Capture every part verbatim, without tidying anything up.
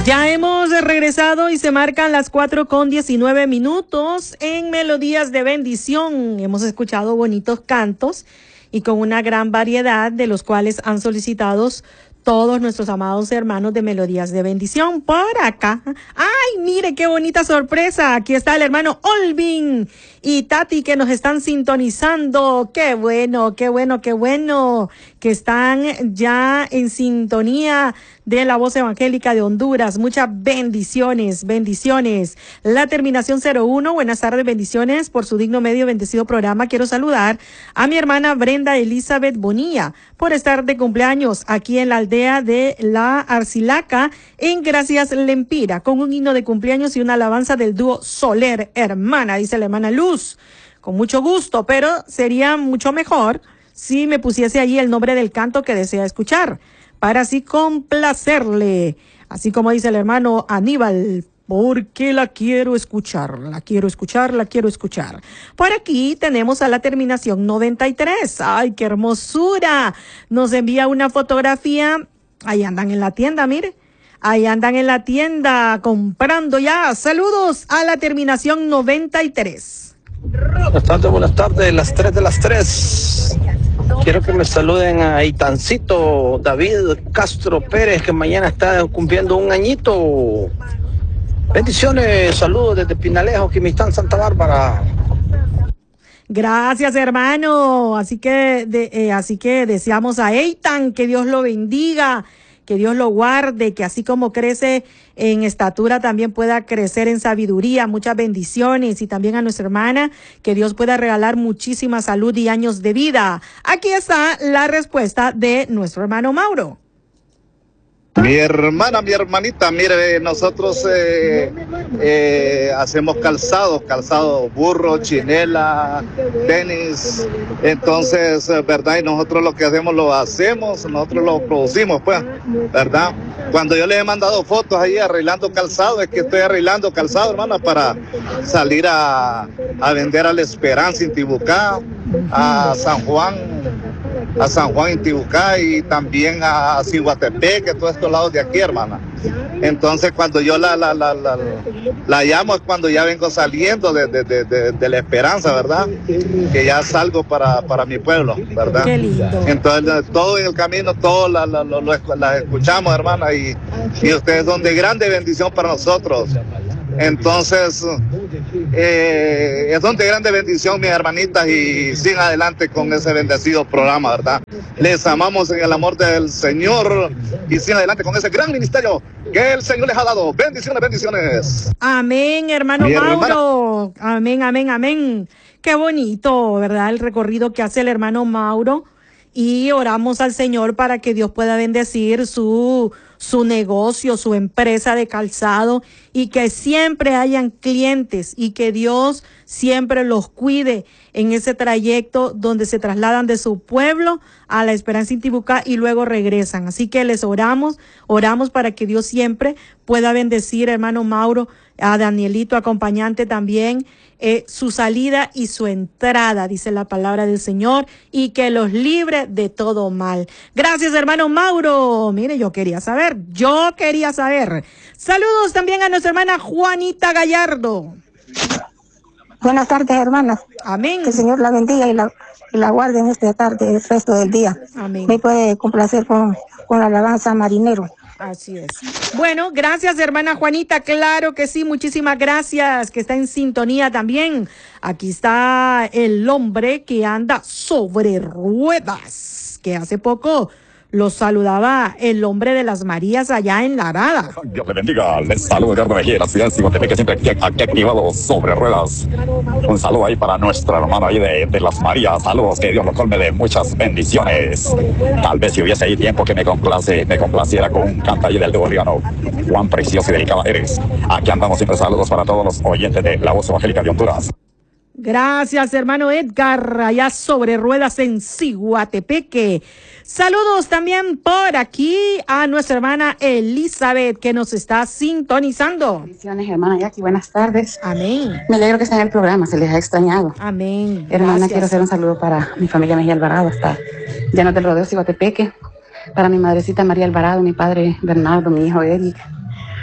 Ya hemos regresado y se marcan las cuatro con diecinueve minutos en Melodías de Bendición. Hemos escuchado bonitos cantos y con una gran variedad de los cuales han solicitado todos nuestros amados hermanos de Melodías de Bendición por acá. ¡Ay, mire qué bonita sorpresa! Aquí está el hermano Olvin y Tati que nos están sintonizando. ¡Qué bueno, qué bueno, qué bueno! Que están ya en sintonía de la Voz Evangélica de Honduras. Muchas bendiciones, bendiciones. La terminación cero uno, buenas tardes, bendiciones por su digno medio bendecido programa. Quiero saludar a mi hermana Brenda Elizabeth Bonilla por estar de cumpleaños aquí en la aldea de La Arcilaca en Gracias Lempira, con un himno de cumpleaños y una alabanza del dúo Soler, hermana, dice la hermana Luz. Con mucho gusto, pero sería mucho mejor si me pusiese allí el nombre del canto que desea escuchar, para así complacerle, así como dice el hermano Aníbal, porque la quiero escuchar, la quiero escuchar, la quiero escuchar. Por aquí tenemos a la terminación noventa y tres. ¡Ay, qué hermosura! Nos envía una fotografía. Ahí andan en la tienda, mire. Ahí andan en la tienda comprando ya. Saludos a la terminación noventa y tres. Buenas tardes, buenas tardes, las tres de las tres. Quiero que me saluden a Itancito David Castro Pérez, que mañana está cumpliendo un añito. Bendiciones, saludos desde Pinalejo, Quimistán, Santa Bárbara. Gracias, hermano. Así que, de, eh, así que deseamos a Eitan que Dios lo bendiga, que Dios lo guarde, que así como crece en estatura también pueda crecer en sabiduría. Muchas bendiciones, y también a nuestra hermana que Dios pueda regalar muchísima salud y años de vida. Aquí está la respuesta de nuestro hermano Mauro. Mi hermana, mi hermanita, mire, nosotros eh, eh, hacemos calzados, calzado burro, chinela, tenis, entonces, ¿verdad? Y nosotros lo que hacemos, lo hacemos, nosotros lo producimos, pues, ¿verdad? Cuando yo les he mandado fotos ahí arreglando calzado, es que estoy arreglando calzado, hermana, para salir a, a vender a La Esperanza, Intibucá, a San Juan, a San Juan, Intibucá, y también a Ciguatepec, que todos estos lados de aquí, hermana. Entonces, cuando yo la, la, la, la, la llamo es cuando ya vengo saliendo de, de, de, de, de La Esperanza, ¿verdad? Que ya salgo para, para mi pueblo, ¿verdad? Qué lindo. Entonces, todo en el camino, todo la, la, la, la, la escuchamos, hermana, y, y ustedes son de grande bendición para nosotros. Entonces, eh, es de grande bendición, mis hermanitas, y sigan adelante con ese bendecido programa, ¿verdad? Les amamos en el amor del Señor y sigan adelante con ese gran ministerio que el Señor les ha dado. Bendiciones, bendiciones. Amén, hermano Mi Mauro. Hermana. Amén, amén, amén. Qué bonito, ¿verdad? El recorrido que hace el hermano Mauro. Y oramos al Señor para que Dios pueda bendecir su, su negocio, su empresa de calzado, y que siempre hayan clientes y que Dios siempre los cuide en ese trayecto donde se trasladan de su pueblo a La Esperanza Intibucá y luego regresan. Así que les oramos, oramos para que Dios siempre pueda bendecir, hermano Mauro, a Danielito, acompañante también, eh, su salida y su entrada, dice la palabra del Señor, y que los libre de todo mal. Gracias, hermano Mauro. Mire, yo quería saber, yo quería saber. Saludos también a nuestra hermana Juanita Gallardo. Buenas tardes, hermanas. Amén. Que el Señor la bendiga y la, y la guarde en esta tarde, el resto del día. Amén. Me puede complacer con, con la alabanza Marinero. Así es. Bueno, gracias, hermana Juanita. Claro que sí, muchísimas gracias, que está en sintonía también. Aquí está el hombre que anda sobre ruedas, que hace poco lo saludaba el hombre de las Marías allá en La Arada. Dios le bendiga. Les saludo Eduardo Mejía, la ciudad de Ciguatepec, que siempre aquí, aquí activado sobre ruedas. Un saludo ahí para nuestra hermana ahí de, de las Marías. Saludos, que Dios lo colme de muchas bendiciones. Tal vez si hubiese ahí tiempo que me complace, me complaciera con un canto ahí del Deborriano. Cuán precioso y delicada eres. Aquí andamos siempre. Saludos para todos los oyentes de la Voz Evangélica de Honduras. Gracias, hermano Edgar, allá sobre ruedas en Ciguatepeque. Saludos también por aquí a nuestra hermana Elizabeth, que nos está sintonizando. Bendiciones, hermana Jackie, buenas tardes. Amén. Me alegro que estén en el programa, se les ha extrañado. Amén. Hermana, Gracias. quiero hacer un saludo para mi familia Mejía Alvarado, hasta Llanos del Rodeo, Ciguatepeque, para mi madrecita María Alvarado, mi padre Bernardo, mi hijo Eric,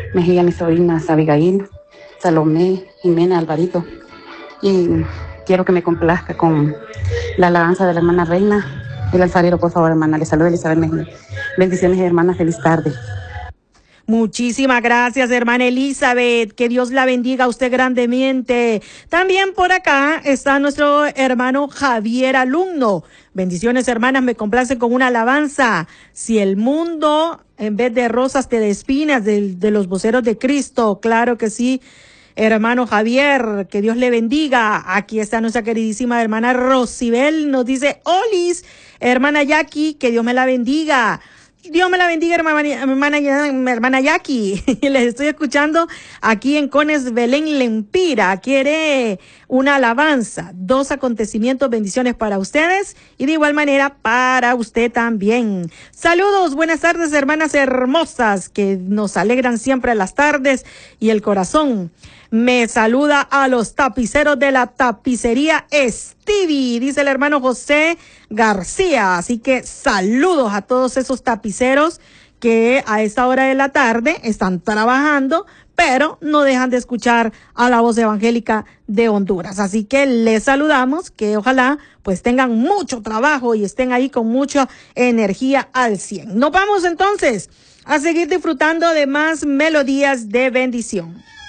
Mejía, mis sobrinas Abigail, Salomé, Jimena, Alvarito. Y quiero que me complazca con la alabanza de la hermana Reina. El alfarero, por favor, hermana. Le saluda Elizabeth Mejía. Bendiciones, hermana. Feliz tarde. Muchísimas gracias, hermana Elizabeth. Que Dios la bendiga a usted grandemente. También por acá está nuestro hermano Javier Alumno. Bendiciones, hermanas. Me complace con una alabanza. Si el mundo, en vez de rosas, te da espinas, de, de los voceros de Cristo. Claro que sí. Hermano Javier, que Dios le bendiga. Aquí está nuestra queridísima hermana Rosibel. Nos dice, Olis, hermana Jackie, que Dios me la bendiga. Dios me la bendiga, hermana, hermana, hermana Jackie. Les estoy escuchando aquí en Cones Belén Lempira. Quiere una alabanza, dos acontecimientos, bendiciones para ustedes y de igual manera para usted también. Saludos, buenas tardes, hermanas hermosas que nos alegran siempre las tardes y el corazón. Me saluda a los tapiceros de la tapicería Stevie, dice el hermano José García. Así que saludos a todos esos tapiceros que a esta hora de la tarde están trabajando, pero no dejan de escuchar a la voz evangélica de Honduras. Así que les saludamos, que ojalá pues tengan mucho trabajo y estén ahí con mucha energía al cien. Nos vamos entonces a seguir disfrutando de más melodías de bendición.